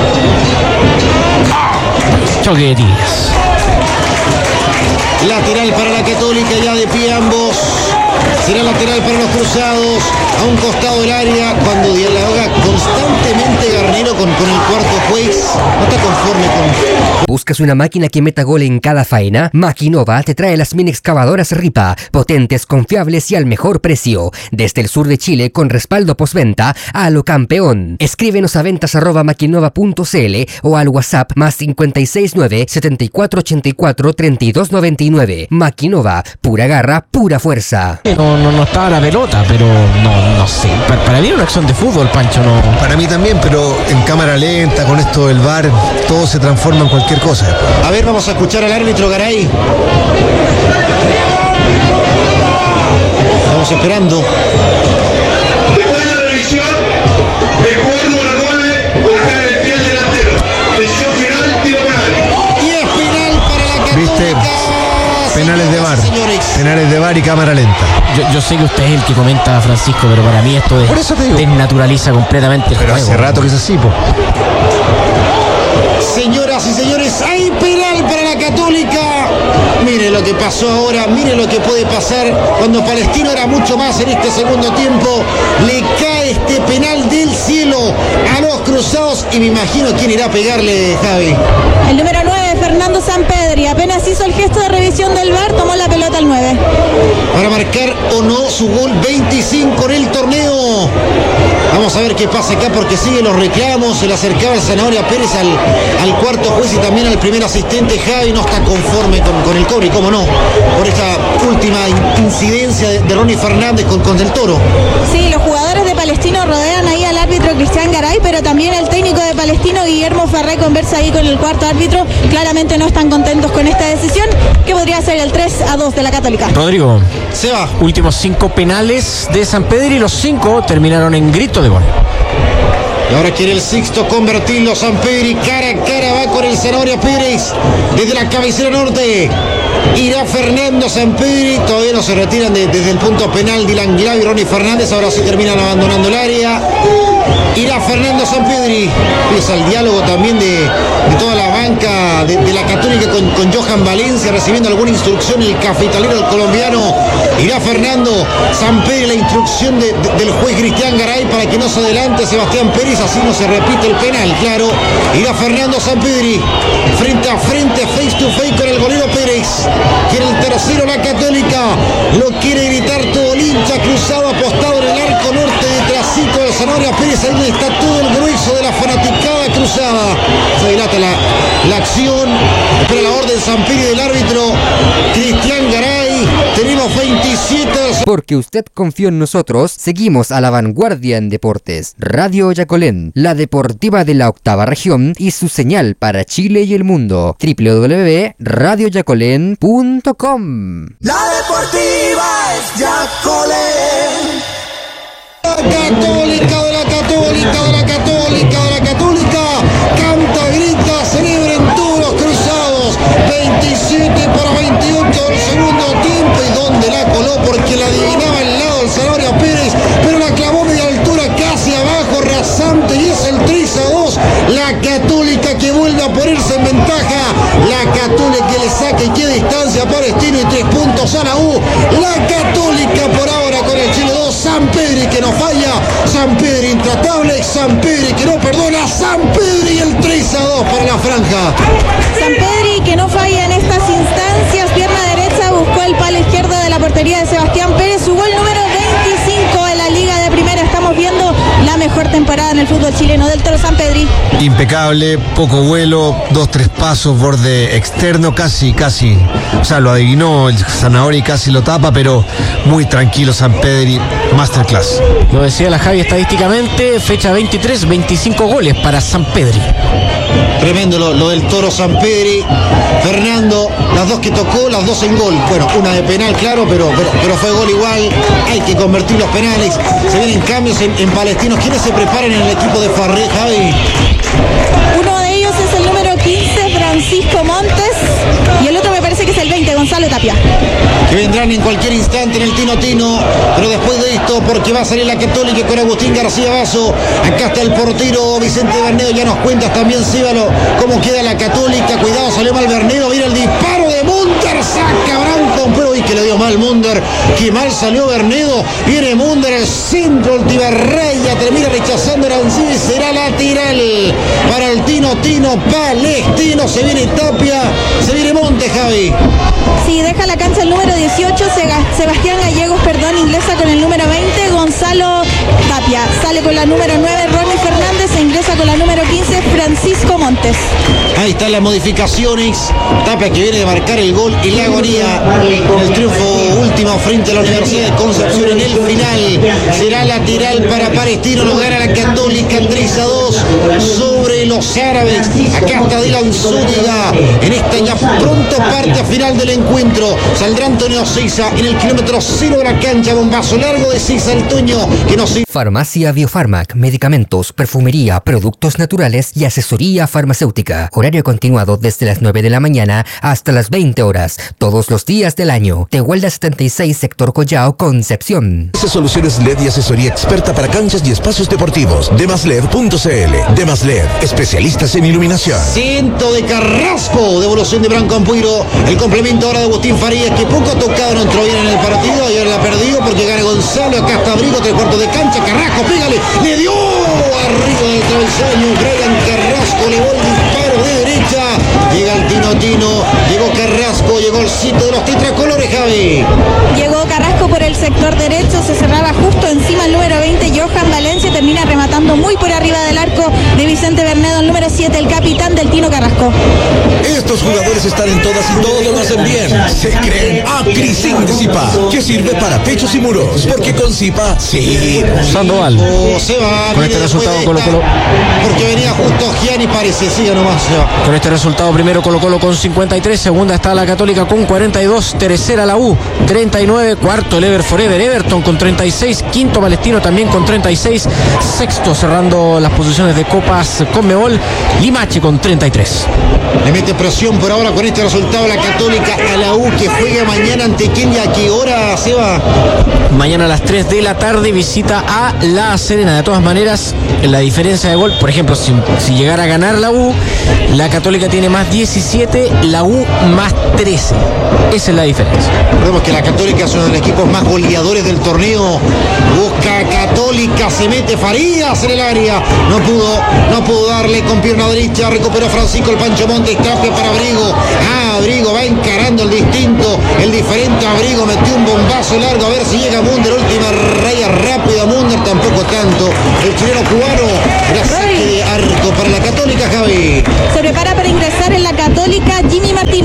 Choque de tibias. Lateral para la Católica, ya de pie ambos. Será lateral para los cruzados, a un costado del área, cuando dialoga constantemente Garnero con, con el cuarto juez. No está conforme con... ¿Buscas una máquina que meta gol en cada faena? Maquinova te trae las mini excavadoras Ripa, potentes, confiables y al mejor precio. Desde el sur de Chile, con respaldo postventa, a lo campeón. Escríbenos a ventas arroba maquinova punto cl o al WhatsApp más cinco seis nueve, setenta y cuatro ochenta y cuatro, treinta y dos noventa y nueve. Maquinova, pura garra, pura fuerza. No, no, no estaba la pelota, pero no, no sé. Para, para mí era una acción de fútbol, Pancho, no. Para mí también, pero en cámara lenta, con esto del V A R, todo se transforma en cualquier cosa. A ver, vamos a escuchar al árbitro Garay. Estamos esperando. Después de la revisión, el jugador número nueve golpea el pie al delantero. Decisión final, tiro penal. Y es penal para la Católica. ¿Viste? Penales de V A R. Señores. Penales de V A R y cámara lenta. Yo, yo sé que usted es el que comenta, Francisco, pero para mí esto Por eso te digo. desnaturaliza completamente el Pero juego. hace rato que es así, po. Señoras y señores, hay penal para la Católica. Mire lo que pasó ahora, mire lo que puede pasar cuando Palestino era mucho más en este segundo tiempo. Le cae este penal del cielo a los cruzados y me imagino quién irá a pegarle, Javi. El número nueve, Fernando Sampedri, apenas hizo el gesto de revisión del V A R, tomó la pelota al nueve. Para marcar o no su gol veinticinco en el torneo. Vamos a ver qué pasa acá porque siguen los reclamos. Se le acercaba el Zanahoria Pérez al, al cuarto juez y también al primer asistente. Javi no está conforme con, con el cobre, y cómo no, por esta última incidencia de, de Ronnie Fernández con, con Del Toro. Sí, los jugadores de Palestino rodean ahí al árbitro Cristian Garay, pero también el técnico de Palestino, Guillermo Ferré, conversa ahí con el cuarto árbitro. Claramente no están contentos con esta decisión, que podría ser el tres a dos de la Católica. Rodrigo, Se va. últimos cinco penales de Sampedri y los cinco terminaron en grito de gol. Y ahora quiere el sexto convertirlo. Sampedri cara a cara va con el Zanahoria Pérez desde la cabecera norte. Irá Fernando Sampedri. Todavía no se retiran de, desde el punto penal Dylan Glavi y Ronnie Fernández. Ahora sí terminan abandonando el área. Irá Fernando Sampedri. Empieza el diálogo también de, de toda la banca de, de la Católica con, con Johan Valencia, recibiendo alguna instrucción el cafetalero del colombiano. Irá Fernando Sampedri, la instrucción de, de, del juez Cristian Garay para que no se adelante Sebastián Pérez, así no se repite el penal, claro. Irá Fernando Sampedri frente a frente, face to face con el golero Pérez. Quiere el tercero la Católica, lo quiere gritar todo el hincha cruzado, apostado en el arco norte, detrásito de Zanahoria Pérez, ahí donde está todo el grueso de la fanaticada cruzada. Se dilata la, la acción, espera la orden Sampedri del árbitro Cristian Garay. Tenemos veintisiete. Porque usted confió en nosotros, seguimos a la vanguardia en deportes. Radio Yacolén, la deportiva de la octava región y su señal para Chile y el mundo. doble u doble u doble u punto radio yacolén punto com. La deportiva es Yacolén. La Católica de la Católica de la Católica de la Católica canta, grita, celebra en todos los cruzados. veintisiete para veintiocho del segundo tiempo. ¿Y dónde la coló? Porque la adivinaba al lado del Zanahoria Pérez, pero la clavó media altura, casi abajo, rasante, y es el tres a dos. La Católica que vuelve a ponerse en ventaja. La Católica que le saque qué distancia a Palestino y tres puntos a la U. La Católica por ahora con el Chile dos. San Pedri que no falla. San Pedri intratable. San Pedri que no perdona. San Pedri el tres a dos para la franja. San Pedri que no falla en estas instancias. Pierna derecha buscó el palo izquierdo de la portería de Sebastián Pérez. Su gol número veinticinco en la Liga de Primera. Estamos viendo la mejor temporada en el fútbol chileno del Toro San Pedri. Impecable, poco vuelo, dos, tres pasos, borde externo, casi, casi, o sea, lo adivinó el Zanahoria y casi lo tapa, pero muy tranquilo San Pedri, masterclass. Lo decía la Javi estadísticamente, fecha veintitrés, veinticinco goles para San Pedri. Tremendo lo, lo del Toro San Pedri. Fernando, las dos que tocó, las dos en gol. Bueno, una de penal, claro, pero, pero, pero fue gol igual. Hay que convertir los penales. Se vienen cambios en, en Palestinos. ¿Quiénes se preparan en el equipo de Farré, Javi? Uno de ellos es el número quince, Francisco Montes, y el otro me parece que es el veinte, Gonzalo Tapia. Que vendrán en cualquier instante en el Tino Tino, pero después de esto, porque va a salir la Católica con Agustín García Basso. Acá está el portero Vicente Bernedo, ya nos cuentas también, Cíbalo, cómo queda la Católica. Cuidado, salió mal Bernedo, mira el disparo de Munder, saca Branco, pero y que le dio mal Munder, que mal salió Bernedo, viene Munder, el centro, el Tibarraya, termina rechazando Arancibia, será lateral para el Tino Tino Palestino. Se viene Tapia, se viene Montes, Javi. Sí, deja la cancha el número dieciocho, Sebastián Gallegos, perdón, ingresa con el número veinte, Gonzalo Tapia. Sale con la número nueve, Ronnie Fernández, e ingresa con la número quince, Francisco Montes. Ahí están las modificaciones. Tapia que viene de marcar el gol y la agonía en el triunfo último frente a la Universidad de Concepción en el final. Será lateral para Palestino, lo gana la Católica tres a dos sobre los árabes. Acá está Dylan Zúñiga en esta ya pronto parte final del encuentro. Saldrá Antonio Seiza en el kilómetro cero de la cancha. Bombazo largo de Seiza el Toño que nos... Farmacia Biofarmac, medicamentos, perfumería, productos naturales y asesoría farmacéutica. Horario continuado desde las nueve de la mañana hasta las veinte horas, todos los días del año. Tehuelda setenta y seis, sector Collao, Concepción. Soluciones L E D y asesoría experta para canchas y espacios deportivos. Demasled punto c l. Demasled, especialistas en iluminación. Ciento de Carrasco, devolución de Branco Ampuiro. El complemento ahora de Agustín Farías, que poco ha tocado, no entró bien en el partido y ahora la perdió porque gana Gonzalo. Acá está Abrigo, tres cuartos de cancha. Carrasco, pégale, le dio arriba del travesaño. Brian Carrasco le dio el disparo de derecha. Llega el Tino Tino, llegó Carrasco, llegó el sitio de los tetracolores, Javi. Llegó Carrasco por el sector derecho, se cerraba justo encima el número veinte, Johan Valencia, termina rematando muy por arriba del arco de Vicente Bernedo, el número siete, el capitán del Tino Carrasco. Estos jugadores están en todas y todos lo hacen bien. Se creen Acrisin de Zipa, que sirve para techos y muros, porque con Zipa, sí. Sandoval. Oh, se va. Con este resultado Colo Colo. Porque venía justo Gianni, parece, sigue nomás, se va. Con este resultado, primero Colo Colo con cincuenta y tres, segunda está la Católica con cuarenta y dos, tercera la U treinta y nueve, cuarto el Ever Forever Everton con treinta y seis, quinto Palestino también con treinta y seis, sexto cerrando las posiciones de Copas Conmebol, Limache con treinta y tres. Le mete presión por ahora con este resultado la Católica a la U, que juega mañana ante quién y a qué hora, Seba. Mañana a las tres de la tarde visita a La Serena. De todas maneras, la diferencia de gol, por ejemplo, si, si llegara a ganar la U, la Católica tiene más diecisiete, la U más trece. Esa es la diferencia. Recordemos que la Católica es uno de los equipos más goleadores del torneo. Busca Católica, se mete Farías en el área. No pudo, no pudo darle con pierna derecha. Recuperó Francisco el Pancho Montes, Tapia para Abrigo. Ah, Abrigo va encarando el distinto, el diferente Abrigo. Metió un bombazo largo, a ver si llega Munder. Última raya rápida, Munder tampoco tanto. El chileno cubano, la saque de arco para la Católica, Javi. Se prepara para ingresar en la Católica Jimmy Martínez.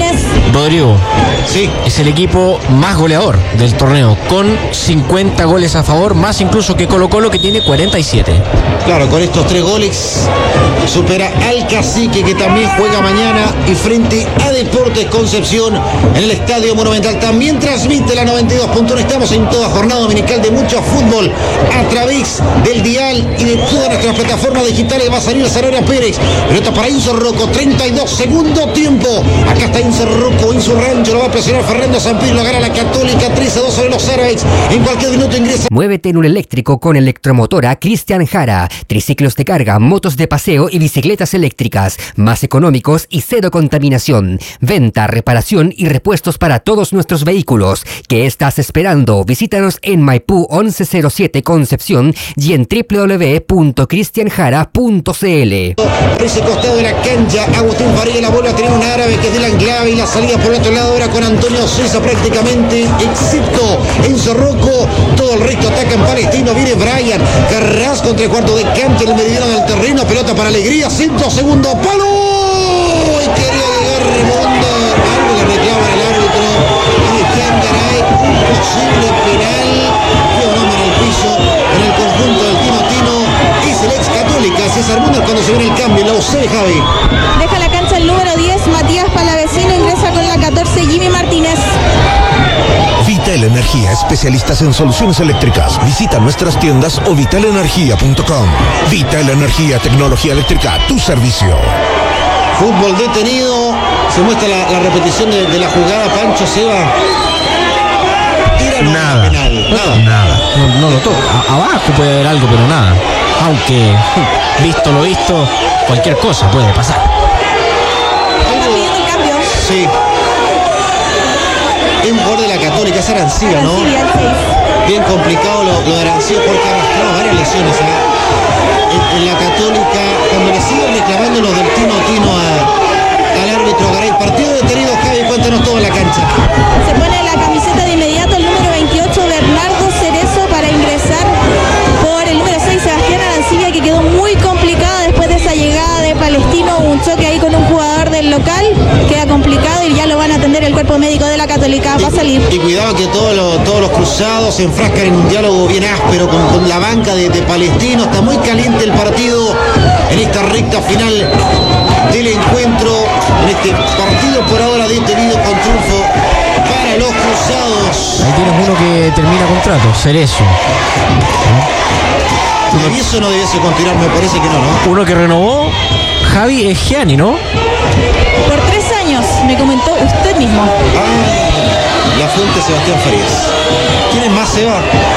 Rodrigo, Sí. es el equipo más goleador del torneo, con cincuenta goles a favor, más incluso que Colo Colo, que tiene cuarenta y siete. Claro, con estos tres goles supera al Cacique, que también juega mañana, y frente a Deportes Concepción en el Estadio Monumental. También transmite la noventa y dos punto uno. Estamos en toda jornada dominical de mucho fútbol a través del dial y de todas nuestras plataformas digitales. Va a salir Zanahoria Pérez, pelota para Inso Rocco, treinta y dos, segundo tiempo. Acá está Inso Rocco, Inso Rancho, lo va a presionar Fernando Sampir, lo gana la Católica, tres a dos sobre los árabes. En cualquier minuto ingresa. Muévete en un eléctrico con Electromotora Cristian Jara. Triciclos de carga, motos de paseo y bicicletas eléctricas, más económicos y cero contaminación. Venta, reparación y repuestos para todos nuestros vehículos. ¿Qué estás esperando? Visítanos en Maipú once cero siete Concepción y en w w w punto cristian jara punto c l. Por ese costado de la cancha, Agustín Faría la vuelve a tener un árabe que es de la enclave, y la salida por el otro lado ahora con Antonio César prácticamente, excepto Enzo Rocco. Todo el resto ataca en Palestino. Viene Brian Carrasco contra el cuarto de cancha en el meridiano del terreno. Pelota para Alegría, centro, segundo palo. Y quería llegar Remonda. Algo le reclama el árbitro. Y Cangaray, un posible penal. Qué un hombre en el piso en el conjunto del Tino Tino. Es el ex Católica César Munder cuando se viene el cambio. La U C, Javi. Deja la cancha el número diez, Matías Palavecino, ingresa con la catorce, Jimmy Martínez. Vital Energía, especialistas en soluciones eléctricas. Visita nuestras tiendas o vital energía punto com. Vital Energía, tecnología eléctrica, tu servicio. Fútbol detenido. Se muestra la, la repetición de, de la jugada. Pancho Seba. Tira no Nada. penal. Nada. Nada. No, no lo toca. A- abajo puede haber algo, pero nada. Aunque, visto lo visto, cualquier cosa puede pasar. Están pidiendo el cambio. Sí. Es un jugador de la Católica, es Arancibia, ¿no? Arancibia, el seis. Bien complicado lo, lo de Arancibia porque ha arrastrado varias lesiones ¿eh? en, en la Católica. Cuando le siguen reclamando los del Tino Tino a, al árbitro Garay. Partido detenido, Javi, cuéntanos todo en la cancha. Se pone la camiseta de inmediato el número veintiocho, Bernardo Cerezo, para ingresar por el número seis, Sebastián Arancibia, que quedó muy complicada después de esa llegada de Palestino. Un choque ahí con un jugador del local, queda complicado y ya lo van a atender el cuerpo médico de la Católica. Va a salir. Y cuidado que todos los, todos los cruzados se enfrascan en un diálogo bien áspero con, con la banca de, de Palestino. Está muy caliente el partido en esta recta final del encuentro. En este partido por ahora detenido con triunfo para los cruzados. Ahí tienes uno que termina contrato, Cerezo. ¿Debiese o no debiese continuar? Me parece que no, ¿no? Uno que renovó, Javi, es Gianni, ¿no? Por tres años, me comentó usted mismo. Ah, la fuente Sebastián Farías. ¿Quién es más, Seba?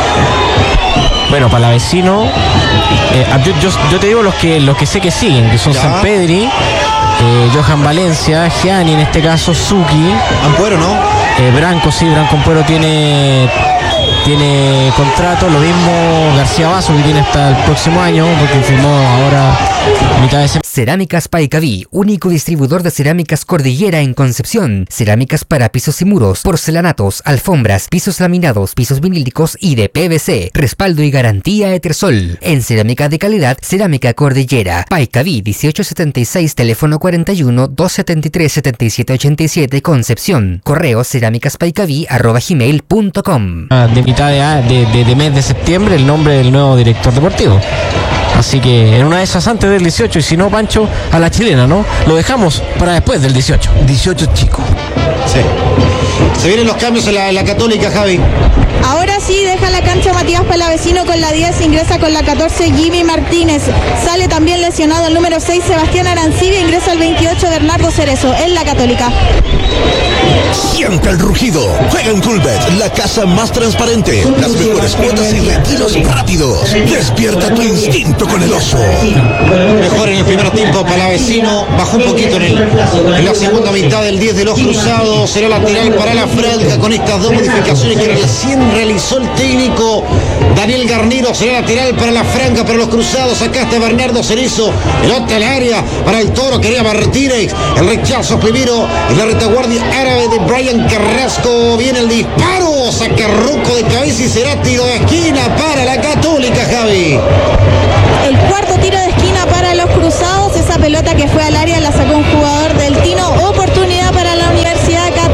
Bueno, Palavecino, eh, yo, yo, yo te digo los que los que sé que siguen, que son Ya. San Pedri, eh, Johan Valencia, Gianni en este caso, Zucchi, Ampuero, ¿no? eh, Branco, sí, Branco Ampuero tiene tiene contrato, lo mismo García Vaso, que tiene hasta el próximo año, porque firmó ahora a mitad de semana. Cerámicas Paicaví, único distribuidor de cerámicas Cordillera en Concepción. Cerámicas para pisos y muros, porcelanatos, alfombras, pisos laminados, pisos vinílicos y de P V C. Respaldo y garantía Etersol. En cerámica de calidad, Cerámica Cordillera. Paicaví dieciocho setenta y seis, teléfono cuarenta y uno, doscientos setenta y tres, setenta y siete ochenta y siete, Concepción. Correo cerámicaspaicaví arroba gmail punto com. De mitad de, de, de, de mes de septiembre el nombre del nuevo director deportivo. Así que en una de esas antes del dieciocho, y si no, Pancho, a la chilena, ¿no? Lo dejamos para después del dieciocho. dieciocho chicos. Sí. Se vienen los cambios en la, en la Católica, Javi. Ahora sí, deja la cancha Matías Palavecino con la diez, ingresa con la catorce, Jimmy Martínez. Sale también lesionado el número seis, Sebastián Arancibia, ingresa el veintiocho, Bernardo Cerezo, en la Católica. Siente el rugido. Juega en Coolbet, la casa más transparente. Las mejores cuotas y retiros rápidos. Despierta tu instinto con el oso. Mejor en el primer tiempo, Palavecino bajó un poquito en, el, en la segunda mitad del diez de los cruzados. Será lateral para la franja con estas dos modificaciones que recién realizó el técnico Daniel Garnero. Será lateral para la franja, para los cruzados. Acá está Bernardo Cerezo, pelota al área para el Toro, quería Martínez. El rechazo primero en la retaguardia árabe de Brian Carrasco. Viene el disparo, saca Rocco de cabeza y será tiro de esquina para la Católica, Javi. El cuarto tiro de esquina para los cruzados. Esa pelota que fue al área la sacó un jugador del Tino. Oportunidad para la Universidad Católica.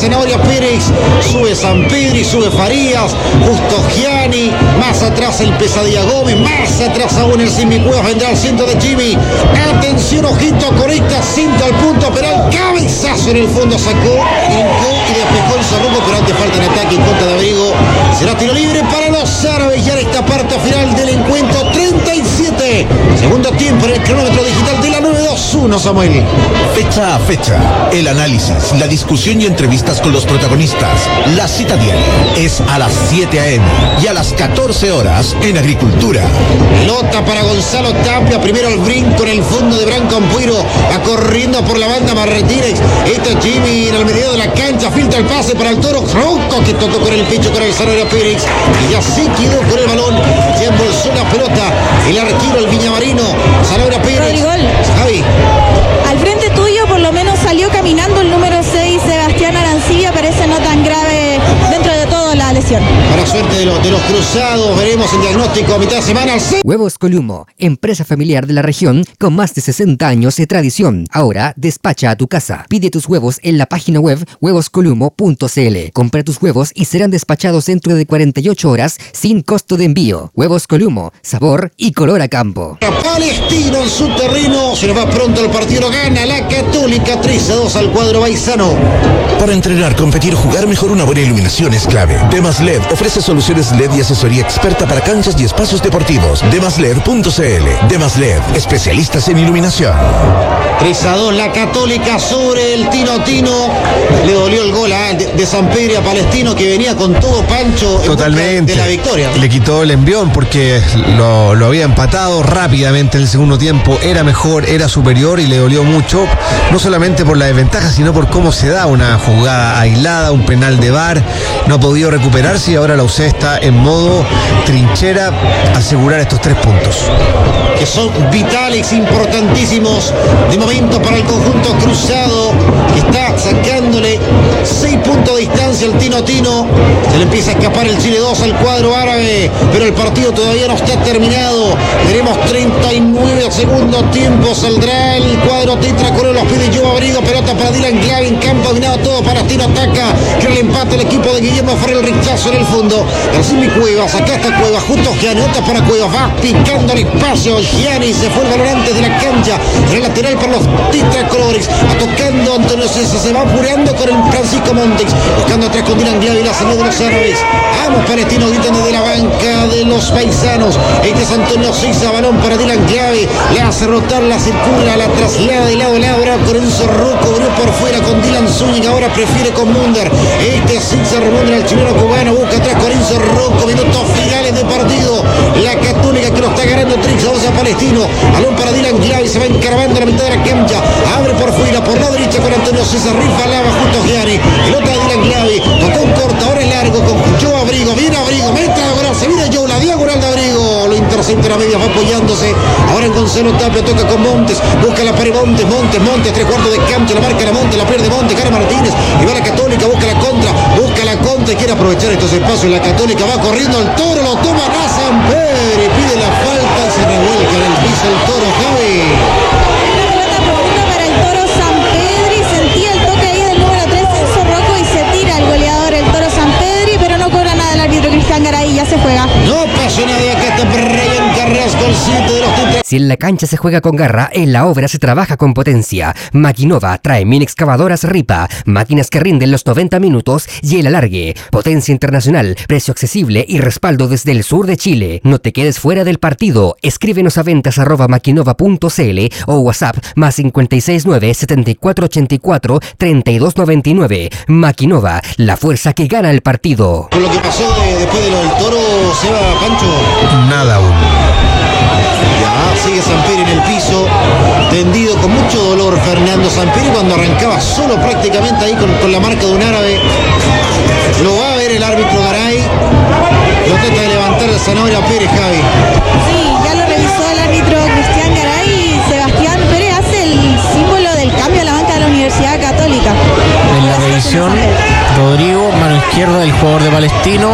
Zanahoria Pérez, sube San Pedro y sube Farías, Justo Gianni, más atrás el Pesadilla Gómez, más atrás aún el Simi Cuevas, vendrá el cinto de Jimmy. Atención, ojito, conecta, cinto al punto, pero el cabezazo en el fondo sacó, brincó y despejó el Zorruco, pero antes falta en ataque en contra de Abrigo. Será tiro libre para los árabes ya en esta parte final del encuentro. Treinta y siete, segundo tiempo en el cronómetro digital de la nueve dos uno, Samuel. Fecha a fecha, el análisis, la discusión y entrevistas con los protagonistas. La cita diaria es a las siete a eme y a las catorce horas en Agricultura. Pelota para Gonzalo Tapia, primero el brinco en el fondo de Branco Ampuiro, va corriendo por la banda Martínez. Este es Jimmy en el medio de la cancha, filtra el pase para el Toro Ronco, que tocó con el pecho con el Zanahoria Pérez y ya se quedó con el balón, se embolsó la pelota el arquero, el Viñamarino, Zanahoria Pérez. Rodrigol. Javi. Al frente tuyo por lo menos salió caminando el número seis, Sebastián Arancibia, parece no tan grave dentro de todo la lesión. Para suerte de los, de los cruzados, veremos el diagnóstico a mitad de semana. Huevos Columo, empresa familiar de la región con más de sesenta años de tradición. Ahora despacha a tu casa. Pide tus huevos en la página web huevos columo punto c l. Compra tus huevos y serán despachados dentro de cuarenta y ocho horas sin costo de envío. Huevos Columo, sabor y color a campo. Palestino en su terreno, se nos va pronto el partido, gana la Católica tres a dos al cuadro baizano. Para entrenar, competir, jugar mejor, una buena iluminación es clave. Demas L E D ofrece soluciones L E D y asesoría experta para canchas y espacios deportivos. demas led punto c l. Demas L E D, especialistas en iluminación. tres a dos la Católica sobre el Tino Tino. Le dolió el gol a, de, de San Pedro a Palestino, que venía con todo Pancho en Totalmente. de la victoria. Le quitó el envión porque lo, lo había empatado rápidamente en el segundo tiempo. Era mejor, era superior y le dolió mucho. No solamente por la desventaja, sino por cómo se da una jugada aislada, un penal de V A R. No ha podido recuperarse y ahora la U C está en modo trinchera, asegurar estos tres puntos. Que son vitales, importantísimos de momento para el conjunto cruzado, que está sacándole seis puntos de distancia al Tino Tino. Se le empieza a escapar el Chile dos al cuadro árabe, pero el partido todavía no está terminado. Tenemos treinta y nueve segundo tiempo, saldrá el cuadro tetracolor, los pide Joe Abrigo, pelota para Dylan Clave en campo, dominado todo para Tino, ataca, que el empate el equipo de Guillermo Farrell, rechazo en el fondo. García Cuevas, acá está Cuevas, justo Gianni, otra para Cuevas, va picando el espacio, Gianni se fue el balón antes de la cancha, en el lateral para los tetracolores, tocando Antonio César, se va apurando con el Francisco Montes, buscando atrás con Dylan Clave y la salida de los árabes. Vamos Palestino, gritan desde la banca de los paisanos. Este es Antonio César, balón para Dylan Clave, le hace rotar, la circula, la traslada de lado a lado, ahora con Enzo Rocco, abrió por fuera con Dylan Zúñiga, ahora prefiere con Munder. Este es César Munder, el chileno cubano, busca atrás con Enzo Rocco, minutos finales de partido. La Católica que lo está ganando tres a dos a Palestino. Balón para Dylan Clave, se va encarvando a la mitad de la cancha, abre por fuera, por la derecha con Antonio César, rifa lava junto a Gianni, pelota de Dylan Clave, tocó un corta, ahora el largo con Joe Abrigo, viene Abrigo, mete a diagonal, se viene Joe, la diagonal de Abrigo, lo intercepta a media, va apoyándose, ahora en Gonzalo Tapia, toca con Montes, busca la pared Montes, Montes, Montes, tres cuartos de cancha, la marca la Montes, la pierde Montes, Cara Martínez, y va la Católica, busca la contra, busca la contra y quiere aprovechar estos espacios, la Católica va corriendo, el Toro lo toma a San Pedro y pide la falta y se revuelca en el piso el Toro, Javi. Una pelota profunda para el Toro San Pedro y sentía el toque ahí del número tres, Enzo Rocco, y se tira el goleador, el Toro San Pedro, pero no cobra nada el árbitro Cristian Garay, ya se juega. No pasó nada, acá está Brian Carrasco, el siete de los tetra. Si en la cancha se juega con garra, en la obra se trabaja con potencia. Maquinova trae mini excavadoras Ripa, máquinas que rinden los noventa minutos y el alargue. Potencia internacional, precio accesible y respaldo desde el sur de Chile. No te quedes fuera del partido. Escríbenos a ventas arroba maquinova punto c l o WhatsApp más cinco seis nueve, siete cuatro ocho cuatro, tres dos nueve nueve. Maquinova, la fuerza que gana el partido. Con lo que pasó de, después de lo del Toro, Seba, Pancho. Nada aún. Ya sigue Samperi en el piso, tendido con mucho dolor Fernando Samperi cuando arrancaba solo prácticamente ahí con, con la marca de un árabe. Lo va a ver el árbitro Garay. Lo trata de levantar el Zanahoria Pérez, Javi. Sí, ya lo revisó el árbitro Cristian Garay y Sebastián Pérez hace el símbolo del cambio a la banca de la Universidad Católica. En la revisión, Rodrigo, mano izquierda del jugador de Palestino,